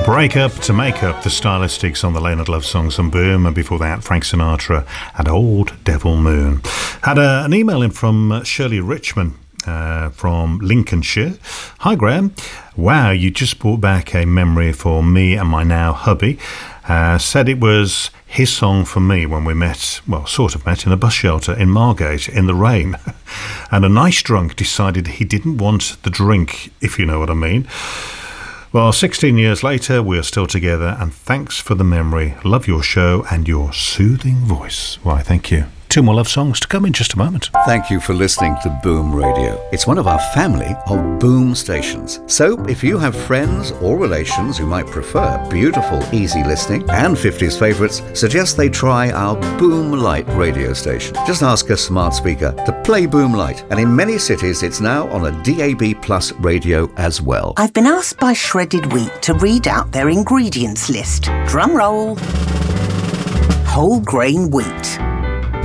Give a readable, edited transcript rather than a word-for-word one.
Break Up to Make Up, the Stylistics on the Leonard Love Songs and Boom, and before that Frank Sinatra and Old Devil Moon. Had an email in from Shirley Richmond from Lincolnshire. Hi Graham, wow, you just brought back a memory for me and my now hubby. Said it was his song for me when we met, well, sort of met in a bus shelter in Margate in the rain. And a nice drunk decided he didn't want the drink, if you know what I mean. Well, 16 years later, we're still together, and thanks for the memory. Love your show and your soothing voice. Why, thank you. 2 more love songs to come in just a moment. Thank you for listening to Boom Radio. It's one of our family of Boom stations. So if you have friends or relations who might prefer beautiful, easy listening and 50s favourites, suggest they try our Boom Light radio station. Just ask a smart speaker to play Boom Light. And in many cities, it's now on a DAB Plus radio as well. I've been asked by Shredded Wheat to read out their ingredients list. Drum roll. Whole grain wheat.